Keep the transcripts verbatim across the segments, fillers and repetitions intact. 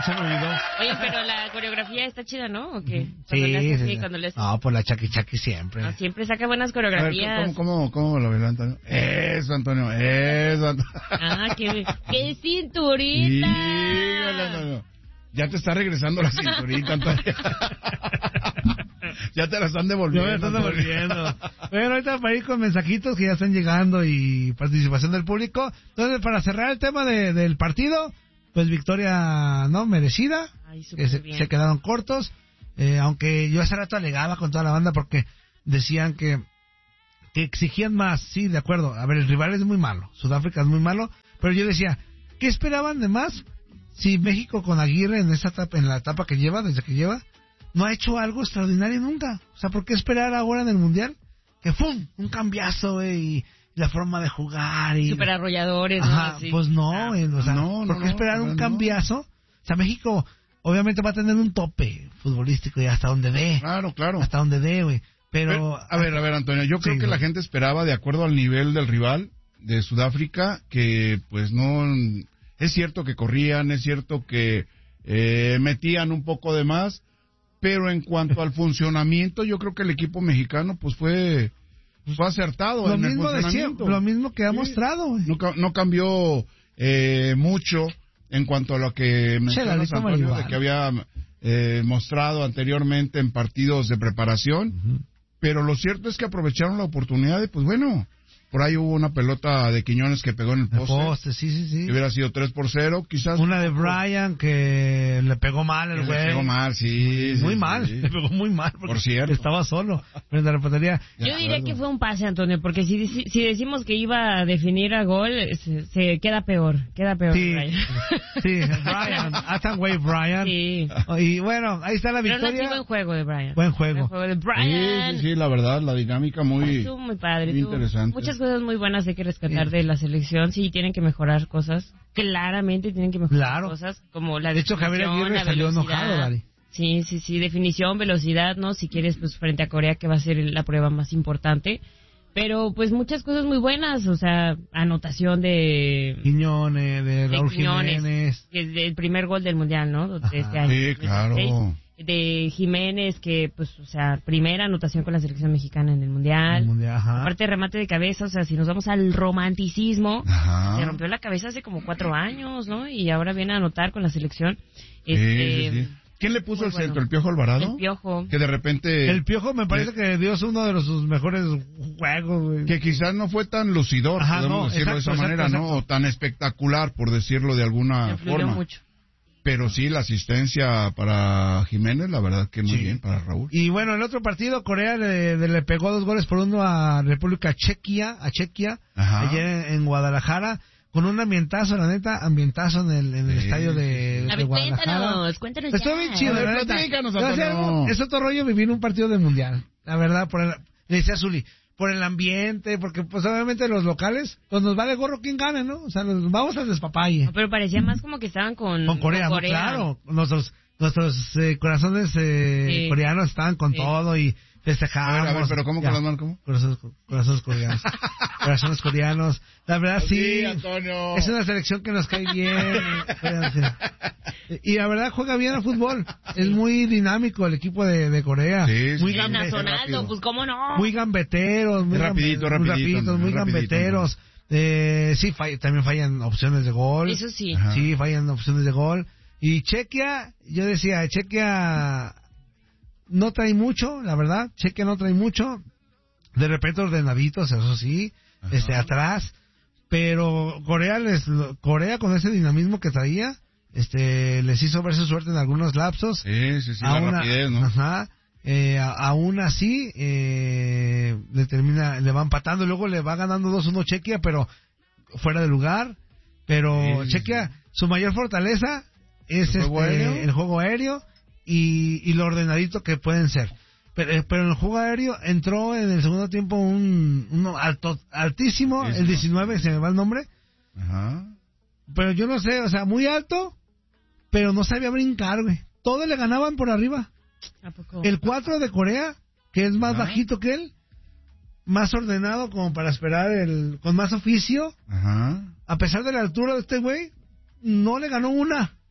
se me olvidó. Oye, pero la coreografía está chida, ¿no? ¿O qué? Sí, Cuando le hace sí, así, sí. cuando le hace- No, pues la Chaki Chaki siempre. No, siempre saca buenas A ver, coreografías. ¿cómo, cómo, cómo lo bailó Antonio? Eso, Antonio, eso, Antonio. Ah, qué, qué Sí, cinturita. Antonio. Ya te está regresando la cinturita, Antonio. Ya te la están devolviendo. Yo me están Antonio. devolviendo. Bueno, ahorita para ir con mensajitos que ya están llegando y participación del público. Entonces, para cerrar el tema de, del partido, pues victoria no merecida. Ay, Que súper se, bien. se quedaron cortos. Eh, aunque yo hace rato alegaba con toda la banda porque decían que, que exigían más. Sí, de acuerdo. A ver, el rival es muy malo. Sudáfrica es muy malo. Pero yo decía, ¿qué esperaban de más? Si México con Aguirre en esa etapa, en la etapa que lleva, desde que lleva, no ha hecho algo extraordinario nunca. O sea, ¿por qué esperar ahora en el Mundial? Que ¡fum! Un cambiazo, güey, y la forma de jugar y... Súper arrolladores, ¿no? Ajá, Así. pues no, Ah. güey, o sea, No, no, ¿por qué no, esperar no, un no. cambiazo? O sea, México obviamente va a tener un tope futbolístico y hasta donde dé. Claro, claro. Hasta donde dé, güey. Pero... Pero, a ver, a ver, Antonio, yo creo Sí, que no. la gente esperaba, de acuerdo al nivel del rival de Sudáfrica, que pues no... Es cierto que corrían, es cierto que eh, metían un poco de más, pero en cuanto al funcionamiento, yo creo que el equipo mexicano pues fue, fue acertado Lo en el mismo de funcionamiento. siempre, lo mismo que ha Sí. mostrado, güey. No, ca- no cambió eh, mucho en cuanto a lo que mencionas, Lalito Antonio, de Marihuana. que había eh, mostrado anteriormente en partidos de preparación, pero lo cierto es que aprovecharon la oportunidad de, pues bueno, por ahí hubo una pelota de Quiñones que pegó en el De poste, poste, sí, sí, sí. que hubiera sido tres por cero, quizás. Una de Bryan que le pegó mal Que el le güey. pegó mal, sí. sí, Muy sí, mal, sí. le pegó muy mal. porque Por cierto. Estaba solo frente a la portería. De Yo diría acuerdo. que fue un pase, Antonio, porque si, deci- si decimos que iba a definir a gol, se, se queda peor, queda peor. Sí, Brian. sí, Bryan, Athan Wave Bryan. Sí. Y bueno, ahí está la Pero no victoria. así buen juego de Brian. Buen juego. Buen juego de Sí, Brian. sí, sí, la verdad, la dinámica muy, Estuvo muy padre. muy tuvo interesante. Muchas cosas muy buenas hay que rescatar Sí. de la selección. Sí, tienen que mejorar cosas. Claramente tienen que mejorar Claro. cosas. Como la De hecho, Javier definición, Aguirre la salió velocidad. enojado, Dari. Sí, sí, sí. Definición, velocidad, ¿no? Si quieres, pues frente a Corea, que va a ser la prueba más importante. Pero, pues, muchas cosas muy buenas. O sea, anotación de... Quiñones, de de Raúl Quiñones, Jiménez. que es el primer gol del mundial, ¿no? De Ajá. este año. Sí, claro. De Jiménez, que, pues, o sea, primera anotación con la selección mexicana en el mundial. El mundial, ajá. Aparte de remate de cabeza, o sea, si nos vamos al romanticismo, Ajá. se rompió la cabeza hace como cuatro años, ¿no? Y ahora viene a anotar con la selección. Sí, Este, sí, sí. ¿Quién le puso muy el centro? bueno. ¿El Piojo Alvarado? El Piojo. Que de repente... El Piojo me parece que dio uno de los, sus mejores juegos, güey. Que quizás no fue tan lucidor, Ajá, podemos no, decirlo exacto, de esa manera, exacto, ¿no? O tan espectacular, por decirlo de alguna Influyó forma. mucho. Pero sí, la asistencia para Jiménez, la verdad que muy Sí. bien, para Raúl. Y bueno, el otro partido, Corea le, le pegó dos goles por uno a República Chequia, a Chequia, Ajá. ayer en, en Guadalajara, con un ambientazo, la neta, ambientazo en el, en el Sí, estadio sí, de, A de ver, Guadalajara. cuéntanos, cuéntanos Estuvo ya. bien chido, A ver, la neta. platícanos, Te voy a decir Antonio. algo, es otro rollo vivir un partido del mundial, la verdad, por el, le decía a Zuli, por el ambiente, porque pues obviamente los locales, pues nos vale gorro quien gane, ¿no? O sea, nos vamos al despapalle. No, pero parecía más como que estaban con, Con Corea, ¿no? Claro, nuestros, nuestros eh, corazones eh, Sí. coreanos estaban con Sí. todo y festejamos. A ver, a ver, pero ¿cómo Ya. con las manos? ¿Cómo? Corazones, corazones coreanos. Corazones coreanos. La verdad sí. Antonio. Es una selección que nos cae bien. Y la verdad juega bien al fútbol. Es muy dinámico el equipo de, de Corea. Sí, sí, muy sí. En gambe- Nacionaldo, rápido. pues cómo no. muy gambeteros, muy, Es rapidito, gambe- muy rapidito, rapiditos, muy rapidito, gambeteros. Eh, sí, fall- también fallan opciones de gol. Eso sí. Ajá. Sí, fallan opciones de gol. Y Chequia, yo decía, Chequia no trae mucho, la verdad. Chequia no trae mucho. De repente ordenaditos, eso sí, Ajá. este atrás. Pero Corea les, Corea con ese dinamismo que traía, este, les hizo ver su suerte en algunos lapsos. Sí, sí, sí, la Aún a- rapidez, ¿no? Ajá. Eh, a- aún así, eh, le termina, le va empatando, y luego le va ganando dos uno Chequia, pero fuera de lugar. Pero Sí, sí, Chequia, sí. su mayor fortaleza es ¿El juego este, aéreo? el juego aéreo y, y lo ordenadito que pueden ser. Pero, eh, pero en el juego aéreo entró en el segundo tiempo un uno alto, altísimo, Sí, sí. el diecinueve, se me va el nombre. Ajá. Pero yo no sé, o sea, muy alto, pero no sabía brincar, güey. Todos le ganaban por arriba. ¿A poco? El cuatro de Corea, que es más Ajá. bajito que él, más ordenado como para esperar, el con más oficio, Ajá. a pesar de la altura de este güey, no le ganó una.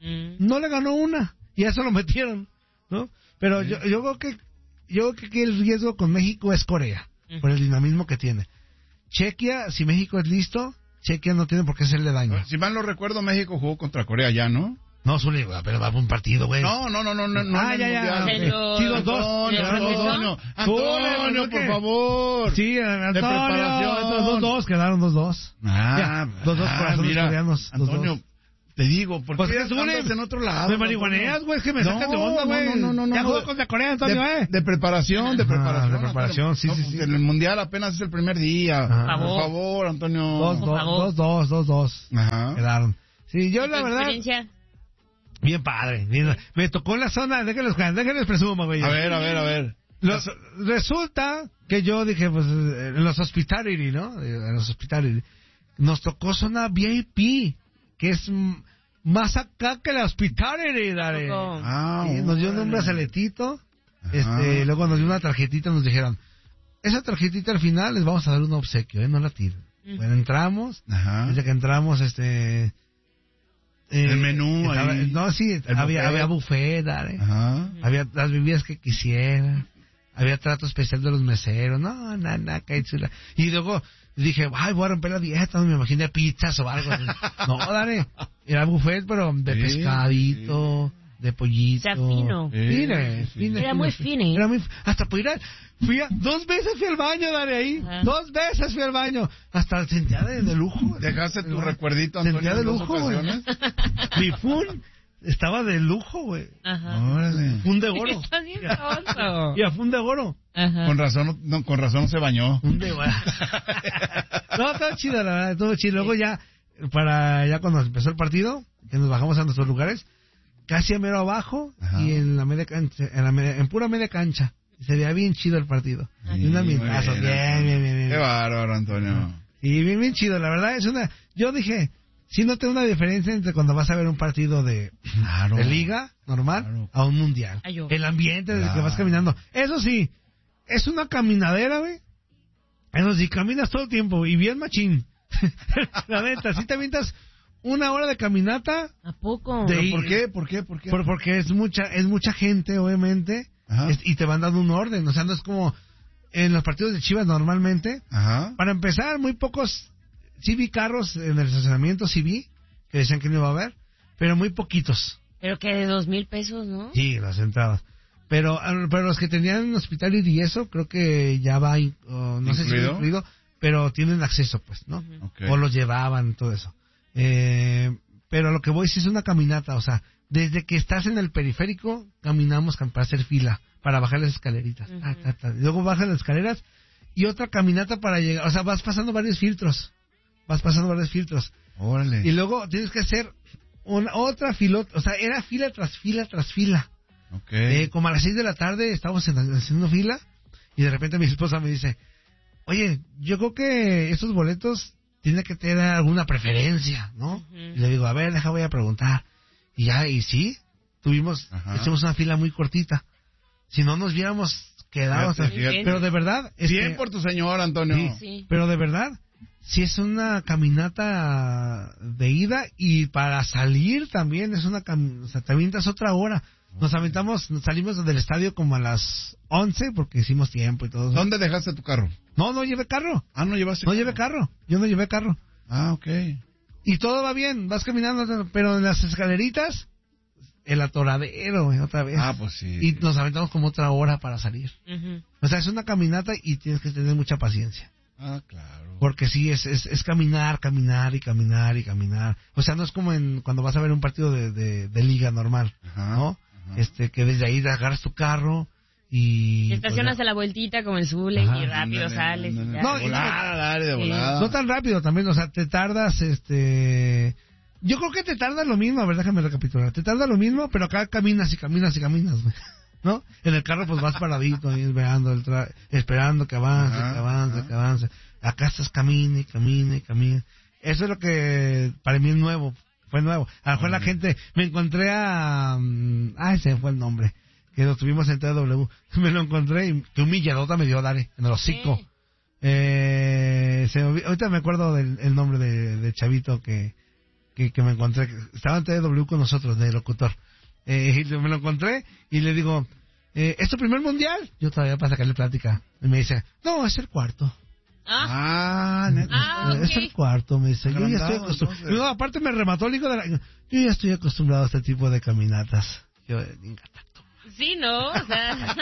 Mm. No le ganó una. Y eso lo metieron, ¿no? Pero sí. yo, yo creo que yo creo que el riesgo con México es Corea, uh-huh. por el dinamismo que tiene. Chequia, si México es listo, Chequia no tiene por qué hacerle daño. Si mal no recuerdo, México jugó contra Corea ya, ¿no? No, Zuli, pero va a un partido, güey. No, no, no, no, no. no ah, ya, ya. Okay. Lo... Sí, los dos. Antonio, Antonio, Antonio, Antonio, por favor. Sí, Antonio. De preparación. Dos, dos, quedaron dos, dos. Ah, ya, dos, dos ah, corazones mira, coreanos. Antonio, dos, dos. Te digo, ¿por pues qué andas en otro lado? Me marihuaneas, güey, es que me no, sacas de onda, güey. No, no, no, no. Ya no, jugó contra Corea, Antonio, de, eh. De preparación, de preparación. Ah, de preparación, sí, no, sí, pues sí. En el Mundial apenas es el primer día. Ajá. Por favor, Antonio. Dos, Por dos, favor. dos, dos, dos, dos. Ajá. Quedaron. Sí, yo la verdad... experiencia? Bien padre. Bien, me tocó en la zona, déjenles, déjenles presumo, güey. A ver, a ver, a ver. Los, resulta que yo dije, pues, en los hospitality, ¿no? En los hospitality. Nos tocó zona V I P, que es m- más acá que la hospitality, dale. Ah, sí, nos dio un braceletito, este, luego nos dio una tarjetita, nos dijeron, esa tarjetita al final les vamos a dar un obsequio, ¿eh? No la tiren. Mm. Bueno, entramos, ajá. desde que entramos, este... Eh, el menú estaba, ahí. No, sí, había buffet, había buffet, dale. Ajá. Había las bebidas que quisiera. Había trato especial de los meseros. No, nada, nada, qué chula. Y luego dije, ay, voy a romper la dieta. No me imaginé pizzas o algo. No, dale. Era buffet, pero de sí, pescadito, sí. de pollito. O sea, fino. Sí, fine, sí, fine, Era fine, muy fine. fino. Era muy hasta por ir a, fui a, dos veces fui al baño, dale ahí. Ajá. Dos veces fui al baño. Hasta sentía de, de lujo. Dejaste tu recuerdito, Antonio. Sentía de lujo, güey. Mi fun estaba de lujo, güey. Ajá. Órale. Fun de oro. Estás bien tonto. Y a fun de oro. Ajá. Con razón, no, con razón se bañó. Fun de oro. No, todo chido, la verdad, todo chido. Luego ya, para ya cuando empezó el partido, que nos bajamos a nuestros lugares, casi a mero abajo. Ajá. Y en la media cancha, en, la media, en pura media cancha. Se veía bien chido el partido. Sí, y un ambientazo, bien, bien, bien, bien, bien. Qué bárbaro, Antonio. Y bien, bien chido, la verdad es una... Yo dije, sí noté una diferencia entre cuando vas a ver un partido de, claro, de liga normal, claro, a un mundial. Ay, el ambiente desde claro. que vas caminando. Eso sí, es una caminadera, güey. Eso sí, caminas todo el tiempo y bien machín. La neta, sí te avientas una hora de caminata. ¿A poco? De, ¿Por qué? ¿Por qué? ¿Por qué? Por, porque es mucha, es mucha gente, obviamente. Es, y te van dando un orden, o sea, no es como en los partidos de Chivas normalmente. Ajá. Para empezar, muy pocos, sí vi carros en el estacionamiento, sí vi, que decían que no iba a haber, pero muy poquitos. Pero que de dos mil pesos, ¿no? Sí, las entradas. Pero, pero los que tenían hospital y eso, creo que ya va, uh, no sé si va incluido, pero tienen acceso, pues, ¿no? Uh-huh. Okay. O los llevaban, todo eso. Eh, pero a lo que voy sí es una caminata, o sea, desde que estás en el periférico, caminamos para hacer fila, para bajar las escaleritas. Uh-huh. ta, ta, ta. Luego bajas las escaleras y otra caminata para llegar. O sea, vas pasando varios filtros. Vas pasando varios filtros. Órale. Y luego tienes que hacer una, otra filota. O sea, era fila tras fila tras fila. Okay. Eh, como a las seis de la tarde estábamos haciendo fila y de repente mi esposa me dice, oye, yo creo que estos boletos tienen que tener alguna preferencia, ¿no? Uh-huh. Y le digo, a ver, deja, voy a preguntar. Y ya, y sí, tuvimos, Ajá. hicimos una fila muy cortita. Si no nos hubiéramos quedado, fíjate, fíjate. Pero de verdad... Es bien que, por tu señor, Antonio. Sí, sí. Pero de verdad, sí es una caminata de ida y para salir también es una cam... o sea, te avientas otra hora. Nos aventamos, nos salimos del estadio como a las once porque hicimos tiempo y todo. ¿Dónde dejaste tu carro? No, no llevé carro. Ah, no llevaste No carro. llevé carro. Yo no llevé carro. Ah, ok. Y todo va bien, vas caminando, pero en las escaleritas, el atoradero, güey, otra vez. Ah, pues sí. Y nos aventamos como otra hora para salir. Uh-huh. O sea, es una caminata y tienes que tener mucha paciencia. Ah, claro. Porque sí, es, es, es caminar, caminar y caminar y caminar. O sea, no es como en cuando vas a ver un partido de, de, de liga normal, Ajá. ¿no? Ajá. Este, que desde ahí agarras tu carro y... Te estacionas pues, a la vueltita como el Zule y rápido dale, sales. Dale, y ya. No, de volada, dale, de volada. No tan rápido también, o sea, te tardas, este... Yo creo que te tarda lo mismo, a ver, déjame recapitular. Te tarda lo mismo, pero acá caminas y caminas y caminas, ¿no? En el carro pues vas paradito ahí esperando, el tra... esperando que avance, ajá, que avance, ajá. que avance. Acá estás camina y camina y camina. Eso es lo que para mí es nuevo, fue nuevo. A lo mejor la gente, me encontré a... Ay, se me fue el nombre. Que lo tuvimos en T W. Me lo encontré y que humilladota me dio, dale, en el hocico. Sí. Eh, se me... Ahorita me acuerdo del el nombre de, de chavito que... que, que me encontré, estaba en T W con nosotros, de locutor, eh, y me lo encontré y le digo, eh, ¿es tu primer mundial? Yo todavía para sacarle plática. Y me dice, no, es el cuarto. Ah, Ah, neta. Ah, Es ok. el cuarto, me dice. Yo ya estoy Agrandado, acostumbrado. entonces. No, aparte me remató el hijo de la... Yo ya estoy acostumbrado a este tipo de caminatas. Yo, eh, venga, tacto. Sí, ¿no? O sea...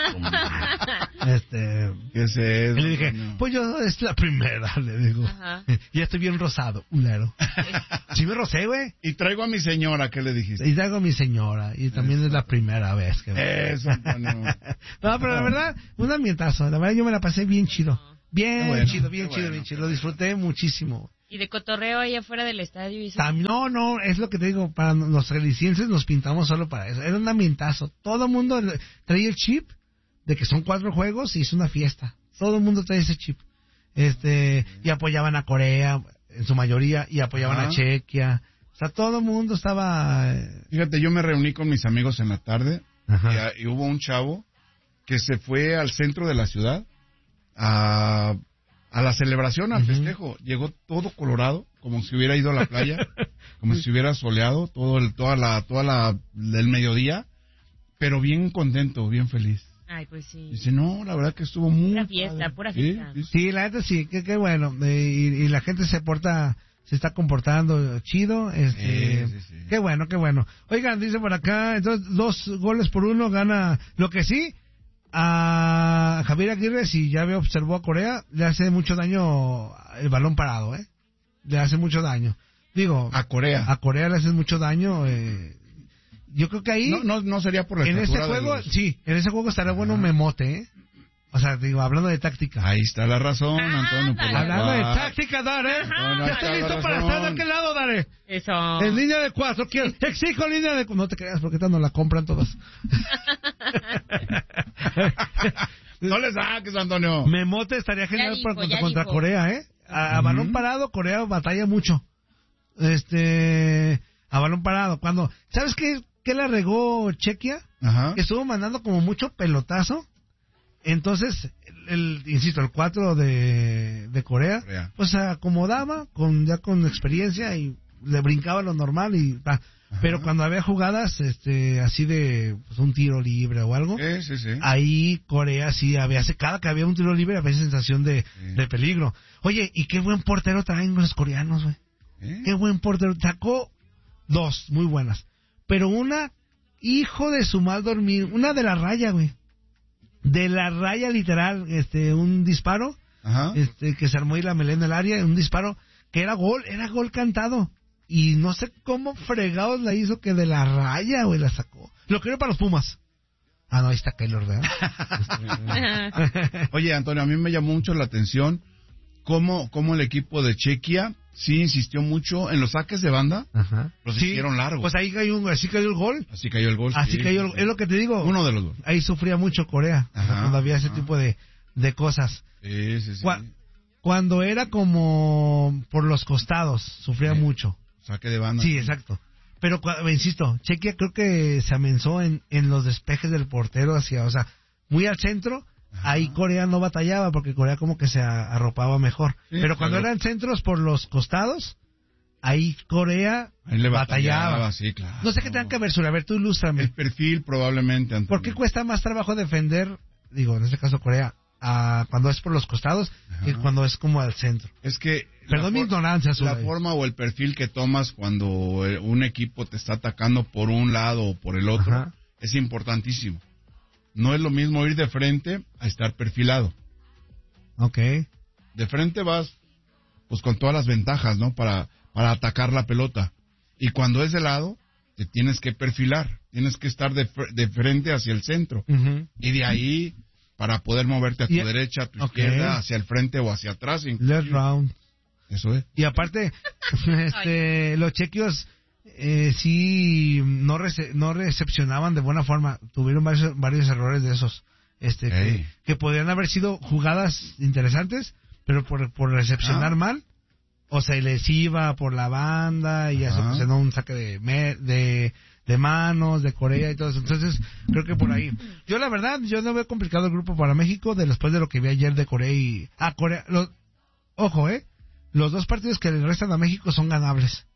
Este... ¿Qué es eso? Y le dije, No. pues yo es la primera, le digo. Ajá. Ya estoy bien rosado, ulero. Sí me rosé, güey. Y traigo a mi señora, ¿qué le dijiste? Y traigo a mi señora. Y también es la primera vez que... Eso, Antonio. No, pero la verdad, un ambientazo. La verdad yo me la pasé bien chido. Bien Qué bueno, chido, bien qué chido, bueno, bien qué chido. Lo disfruté muchísimo. Y de cotorreo ahí afuera del estadio y eso. Tam- No, no, es lo que te digo, para los relicienses nos pintamos solo para eso. Era un ambientazo. Todo el mundo le- traía el chip de que son cuatro juegos y es una fiesta. Todo el mundo trae ese chip. Este, y apoyaban a Corea, en su mayoría, y apoyaban Ajá. a Chequia. O sea, todo el mundo estaba... eh, Fíjate, yo me reuní con mis amigos en la tarde Ajá. y, y hubo un chavo que se fue al centro de la ciudad a, a la celebración, al Ujú. festejo. Llegó todo colorado, como si hubiera ido a la playa, como si hubiera soleado todo el, toda la, toda la, el mediodía, pero bien contento, bien feliz. Ay, pues sí. Dice, no, la verdad que estuvo muy Pura fiesta, padre". pura Sí, fiesta. sí, sí. Sí, la neta sí, qué, qué bueno. Eh, y, y la gente se porta, se está comportando chido. Este, Sí, sí, sí. Qué bueno, qué bueno. Oigan, dice por acá, entonces dos goles por uno gana. Lo que sí, a Javier Aguirre, si ya había observó a Corea, le hace mucho daño el balón parado, ¿eh? Le hace mucho daño. Digo, A Corea. a Corea le hace mucho daño. Eh, yo creo que ahí, No, no, no sería por la en ese estatura de juego, los- sí, en ese juego estaría bueno un Ajá. memote, ¿eh? O sea, digo, hablando de táctica. Ahí está la razón, Ah, Antonio. por la Hablando de cual- táctica, Dare. No, no, Ya está estoy la listo para razón. estar de aquel lado, Dare. Eso. En línea de cuatro. Quiero, exijo línea de cuatro. No te creas, porque esta no la compran todas. No le saques, Antonio. Memote estaría genial dijo, para- contra, ya contra dijo. Corea, ¿eh? A, a Ujú. balón parado, Corea batalla mucho. Este... A balón parado. Cuando... ¿Sabes qué, qué la regó Chequia? Ajá. Que estuvo mandando como mucho pelotazo. Entonces, el, el- insisto, el cuatro de, de Corea, Corea. pues se acomodaba con ya con experiencia y le brincaba lo normal y ta. Ajá. Pero cuando había jugadas este así de pues, un tiro libre o algo, Sí, sí, sí. ahí Corea sí había, cada que había un tiro libre había sensación de, Sí. de peligro. Oye, y qué buen portero traen los coreanos, güey. ¿Eh? Qué buen portero. Sacó dos muy buenas. Pero una, hijo de su mal dormir, una de la raya, güey. De la raya literal, este, un disparo, Ajá. este, que se armó y la melena en el área, un disparo que era gol, era gol cantado. Y no sé cómo fregados la hizo que de la raya, güey, la sacó. Lo quiero para los Pumas. Ah, no, ahí está Keylor, ¿verdad? Ajá. Oye, Antonio, a mí me llamó mucho la atención cómo, cómo el equipo de Chequia sí insistió mucho en los saques de banda. Ajá. Los hicieron largos. Pues ahí cayó, un, así cayó el gol. Así cayó el gol. Así sí, cayó el, sí, sí. es lo que te digo. Uno de los dos. Ahí sufría mucho Corea, Ajá, cuando había ese ajá. tipo de, de cosas. Sí, sí, sí. Cua- Cuando era como por los costados, sufría Sí. mucho. Saque de banda. Sí, exacto. Pero, cua- insisto, Chequia creo que se amenzó en, en los despejes del portero hacia, o sea, muy al centro. Ajá. Ahí Corea no batallaba porque Corea como que se a- arropaba mejor. Sí, Pero cuando claro. eran centros por los costados, ahí Corea Ahí le batallaba. batallaba, sí, claro. No sé qué tenga que ver, Sura. A ver, tú ilústrame. El perfil probablemente, Antonio. ¿Por qué cuesta más trabajo defender, digo, en este caso Corea, a, cuando es por los costados que Ajá. cuando es como al centro? Es que... Perdón la mi for- ignorancia, La Sura. forma o el perfil que tomas cuando eh, un equipo te está atacando por un lado o por el otro Ajá. es importantísimo. No es lo mismo ir de frente a estar perfilado. Ok. De frente vas pues con todas las ventajas, ¿no? Para, para atacar la pelota. Y cuando es de lado, te tienes que perfilar. Tienes que estar de, fr- de frente hacia el centro. Ujú. Y de ahí, para poder moverte a tu Y- derecha, a tu ok. izquierda, hacia el frente o hacia atrás. inclusive. Left round. Eso es. Y aparte, este, los chequios eh, sí no rece- no recepcionaban de buena forma. Tuvieron varios, varios errores de esos. Este, Ey. que, que podrían haber sido jugadas interesantes, pero por, por recepcionar Ah. mal, o se les iba por la banda y eso Ajá. pues en un saque de, me- de de manos, de Corea y todo eso. Entonces, creo que por ahí. Yo la verdad, yo no veo complicado el grupo para México de después de lo que vi ayer de Corea y... Ah, Corea... Lo, ojo, ¿eh? Los dos partidos que le restan a México son ganables.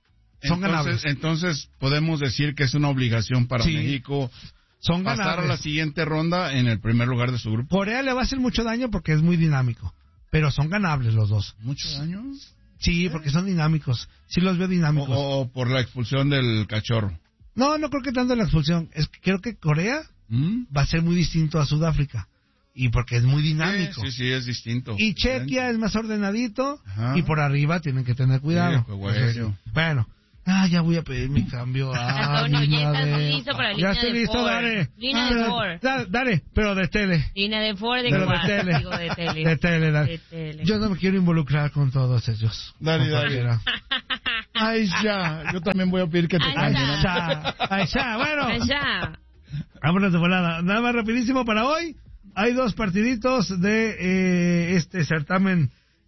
Son ganables. Entonces podemos decir que es una obligación para sí. México Son pasar ganables. a la siguiente ronda en el primer lugar de su grupo. Corea le va a hacer mucho daño porque es muy dinámico, pero son ganables los dos. ¿Mucho daño? Sí, porque son dinámicos. Sí los veo dinámicos. O, o por la expulsión del cachorro. No, no creo que tanto la expulsión. Es que creo que Corea ¿Mm? va a ser muy distinto a Sudáfrica. Y porque es muy dinámico. Sí, sí, sí, es distinto. Y Chequia es más ordenadito. Ajá. Y por arriba tienen que tener cuidado. Sí, pues, bueno. Entonces, bueno. Ah, ya voy a pedir mi cambio. Ah, Antonio, mi ya estás madre. listo para la Ya línea estoy de listo, Ford. dale. Línea Ah, de dale, Ford. dale, dale, pero de tele. Línea de Ford, de Pero de cuál? tele. Digo, de tele. De tele, dale. De tele. Yo no me quiero involucrar con todos ellos. Dale, Con dale. cualquiera. Ay, ya. Yo también voy a pedir que te Ay, cambien. ya. Ay, ya. Ay, ya. Bueno. Allá. Vámonos de volada. Nada más rapidísimo para hoy. Hay dos partiditos de eh, este certamen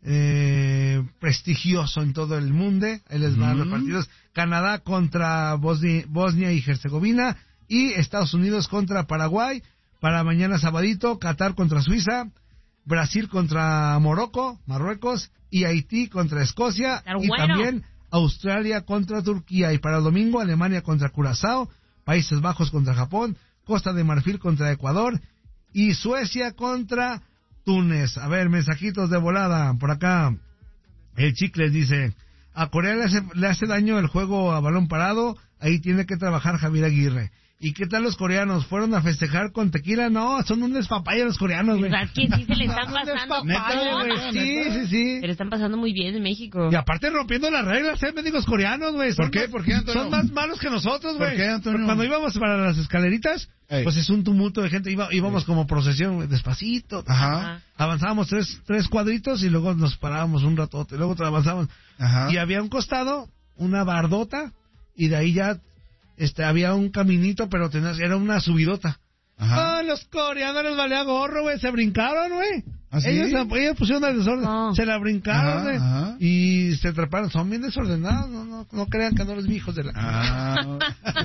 eh, prestigioso en todo el mundo. Ahí les van Mm. los partidos. Canadá contra Bosnia, Bosnia y Herzegovina. Y Estados Unidos contra Paraguay. Para mañana sabadito, Qatar contra Suiza. Brasil contra Morocco, Marruecos. Y Haití contra Escocia. Estar Y bueno. también Australia contra Turquía. Y para el domingo, Alemania contra Curazao. Países Bajos contra Japón. Costa de Marfil contra Ecuador. Y Suecia contra Túnez. A ver, mensajitos de volada. Por acá, el Chicles dice, a Corea le hace, le hace daño el juego a balón parado. Ahí tiene que trabajar Javier Aguirre. ¿Y qué tal los coreanos? ¿Fueron a festejar con tequila? No, son un despapalle los coreanos, güey. ¿Verdad que sí se le están Un pasando? despapalle, ¿Cómo? güey. Sí, sí, sí. Se le están pasando muy bien en México. Y aparte rompiendo las reglas, ¿eh? Médicos coreanos, güey. Son ¿Por qué? más- ¿Por qué, Antonio? Son más malos que nosotros, ¿Por güey. qué, Antonio? Porque cuando íbamos para las escaleritas, Ey. pues es un tumulto de gente. Iba, íbamos como procesión, güey, despacito. Ajá. Avanzábamos tres, tres cuadritos y luego nos parábamos un ratote. Luego avanzábamos. Ajá. Y había un costado, una bardota, y de ahí ya este había un caminito, pero tenías, era una subidota. Ajá. Ah, los coreanos les valía gorro, güey. Se brincaron, güey. ¿Ah, sí? ellos, ellos pusieron el desorden. No. Se la brincaron, Ajá, güey. ajá. Y se treparon. Son bien desordenados. No, no, no crean que no les vi hijos de la... Ah.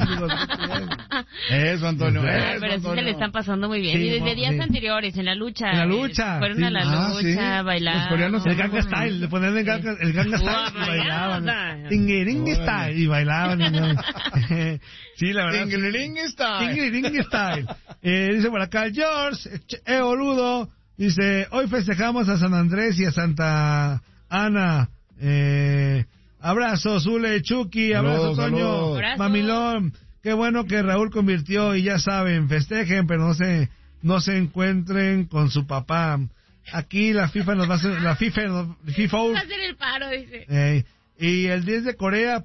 Eso, Antonio. Ay, Ay, Eso, pero sí se Antonio. le están pasando muy bien. Sí, y desde no, días sí. anteriores, en la lucha. En la lucha, eh, Fueron sí. a la Ah, lucha, sí. a bailar. Los coreanos El Ganga Style, le ponían el Ganga, el Ganga Style y Guau, bailaban. bailada. Tingiringi Style y bailaban. y no. Sí, la verdad. Tingiling style. Tingiringi Style. Eh, dice por acá, George, eh, boludo. Dice, hoy festejamos a San Andrés y a Santa Ana. Eh, abrazo, Zule, Chucky, abrazo, Saludos, Toño, saludos. Abrazo. Mamilón. Qué bueno que Raúl convirtió y ya saben, festejen, pero no se, no se encuentren con su papá. Aquí la FIFA nos va a hacer, la FIFA, nos- FIFA, Va a hacer el paro, dice. eh, y el diez de Corea,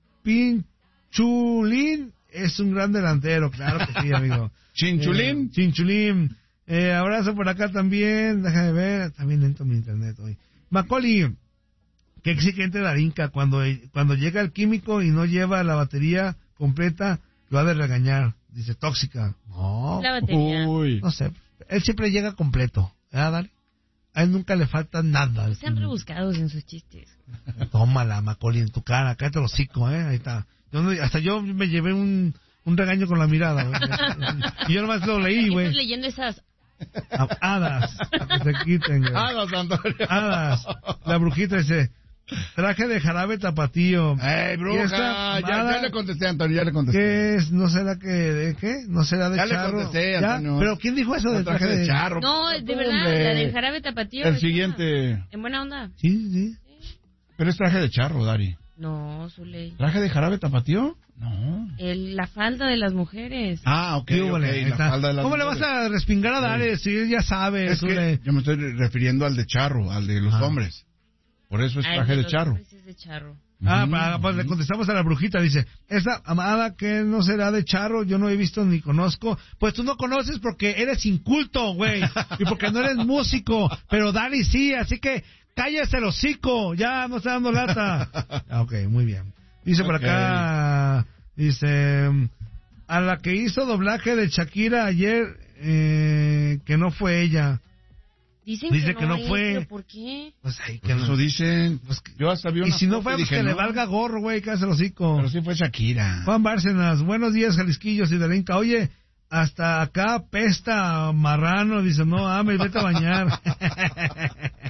Pinchulín, es un gran delantero, claro que sí, amigo. Chinchulín. Eh, Chinchulín. Eh, abrazo por acá también, déjame ver, también lento mi internet hoy. Macaulay, qué exigente la Inca, cuando, cuando llega el químico y no lleva la batería completa, lo ha de regañar. Dice, tóxica. No, La batería. Uy. no sé, él siempre llega completo, ¿verdad, Dale? A él nunca le falta nada. Sean rebuscados en sus chistes. Tómala, Macaulay, en tu cara, cállate el hocico, ¿eh? Ahí está. Yo no- hasta yo me llevé un, un regaño con la mirada, güey. Y yo nomás lo leí, Estás güey. leyendo esas... A- Hadas, para que se quiten, güey. Hadas, Antonio. Hadas. La brujita dice, traje de jarabe tapatío. ¡Ey, ¿Y bruja! esta Ya, hada ya le contesté, Antonio, ya le contesté. ¿Qué es? ¿No será que de qué? ¿No será de Ya le charro? contesté, ¿Ya? Antonio. ¿Pero quién dijo eso El del traje de charro. No, de verdad, Hombre. la del jarabe tapatío. El esa. siguiente. En buena onda. Sí, sí. Pero es traje de charro, Dari. No, Zuley. ¿Traje de jarabe tapatío? No. El, la falda de las mujeres. Ah, ok, ¿Qué ok, hubo, le? Ahí la está. falda de las ¿Cómo le vas mujeres. a respingar a Dare si él ya sabe? Es eso que le- yo me estoy refiriendo al de charro, al de los Ah. hombres. Por eso es Ah, el traje de los charro. hombres es de charro. Ah, Ujú, para- pues le ujú. contestamos a la brujita, dice, esa amada que no será de charro, yo no he visto ni conozco. Pues tú no conoces porque eres inculto, güey, y porque no eres músico, pero Dani sí, así que cállese el hocico, ya no está dando lata. Ah, ok, muy bien. Dice por Ok. acá, dice, a la que hizo doblaje de Shakira ayer, eh, que no fue ella. Dicen Dice que, que no es, fue. ¿pero por qué? Pues ahí, que Que no. eso dicen. Pues que- Yo hasta vi Y una si no foto fue, y pues dije, que le no. valga gorro, güey, cállese el hocico. Pero sí fue Shakira. Juan Bárcenas, buenos días, Jalisquillos y de la Inca. Oye, hasta acá pesta marrano, dice, no, ames, vete a bañar.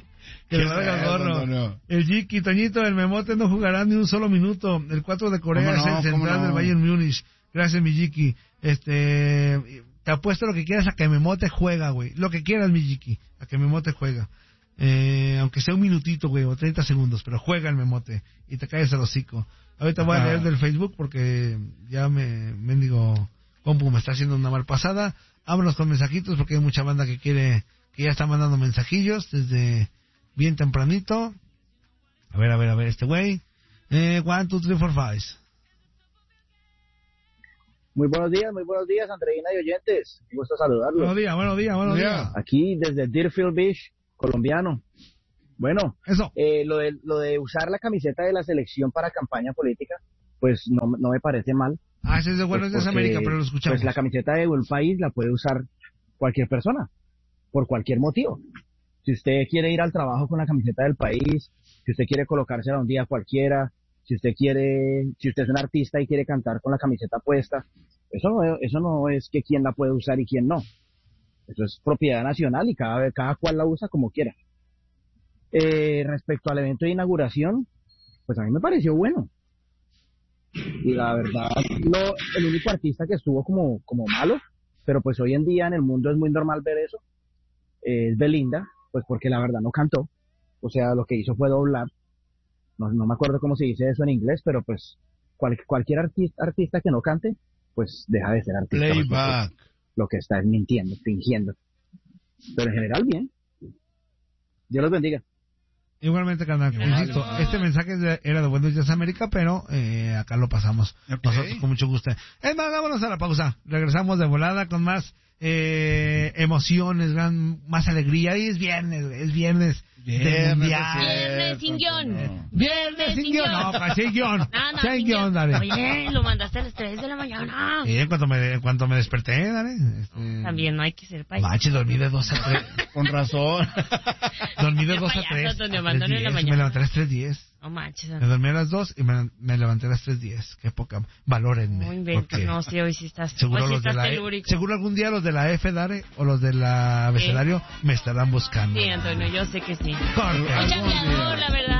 Que le valga el gorro. No, no. El Jiki, Toñito, el Memote no jugará ni un solo minuto. El cuatro de Corea ¿Cómo no? es el central ¿Cómo no? del Bayern Múnich. Gracias, mi Jiki. Este, te apuesto lo que quieras a que Memote juega, güey. Lo que quieras, mi Jiki, a que Memote juega. Eh, aunque sea un minutito, güey, o treinta segundos, pero juega el Memote y te caes el hocico. Ahorita voy a leer del Facebook porque ya me, mendigo compu me está haciendo una mal pasada. Vámonos con mensajitos porque hay mucha banda que quiere, que ya está mandando mensajillos desde bien tempranito. A ver, a ver, a ver, este güey. Eh, one, two, three, four, five. Muy buenos días, muy buenos días, Andreina y oyentes. Un gusto saludarlos. Buenos días, buenos días, buenos días. Aquí desde Deerfield Beach, colombiano. Bueno, Eso. Eh, lo, de, lo de usar la camiseta de la selección para campaña política, pues no, no me parece mal. Ah, ese es de Buenos pues Días porque, América, pero lo escuchamos. Pues la camiseta de un país la puede usar cualquier persona, por cualquier motivo. Si usted quiere ir al trabajo con la camiseta del país, si usted quiere colocársela un día cualquiera, si usted quiere, si usted es un artista y quiere cantar con la camiseta puesta, eso no, eso no es que quién la puede usar y quién no. Eso es propiedad nacional y cada, cada cual la usa como quiera. Eh, respecto al evento de inauguración, pues a mí me pareció bueno. Y la verdad, lo, el único artista que estuvo como, como malo, pero pues hoy en día en el mundo es muy normal ver eso, eh, es Belinda, pues porque la verdad no cantó. O sea, lo que hizo fue doblar. No, no me acuerdo cómo se dice eso en inglés, pero pues cual, cualquier artista, artista que no cante, pues deja de ser artista. Playback. Lo que está es mintiendo, fingiendo. Pero en general, bien. Dios los bendiga. Igualmente, carnal. Insisto, este mensaje de- era de Buenos Días América, pero eh, acá lo pasamos Ok. nosotros con mucho gusto. Es más, vámonos a la pausa. Regresamos de volada con más eh, emociones, gran, más alegría. Y es viernes, güey, es viernes, del Viernes, mundial. es Viernes sin guión. No. Viernes sin guión. No, pues, sin guión. No, no, Sin sin guión, guión. dale. Oye, lo mandaste a las tres de la mañana. Y en cuanto me, en cuanto me desperté, dale. Este, También no hay que ser payaso. Mache, dormí de dos a tres. Con razón. Dormí de Qué dos a payaso, tres. Antonio, a abandonó en la 3:10. mañana. Me levanté a las tres diez. No manches. Me dormí a las dos y me, me levanté a las tres diez. Qué poca. Valórenme. No inventes. porque No, sí, hoy sí estás. Seguro, hoy sí los de estás la e, telúrico. seguro algún día los de la F, Dare, o los de la abecedario me estarán buscando. Sí, Antonio, yo sé que sí. Corte. Mucha amor, la verdad.